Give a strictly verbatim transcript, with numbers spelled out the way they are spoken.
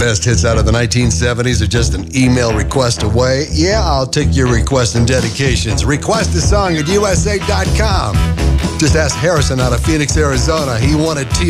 best hits out of the nineteen seventies are just an email request away? Yeah, I'll take your requests and dedications. Request a song at U S A dot com. Just ask Harrison out of Phoenix, Arizona. He wanted T